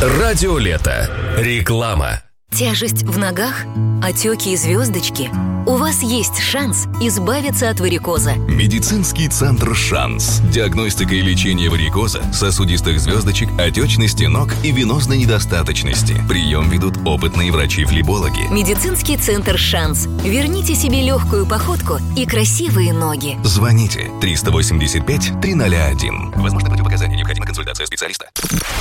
Радио Лето. Реклама. Тяжесть в ногах? Отеки и звездочки? У вас есть шанс избавиться от варикоза. Медицинский центр «Шанс». Диагностика и лечение варикоза, сосудистых звездочек, отечности ног и венозной недостаточности. Прием ведут опытные врачи-флебологи. Медицинский центр «Шанс». Верните себе легкую походку и красивые ноги. Звоните 385-301. Возможно, противопоказания. Необходима консультация специалиста.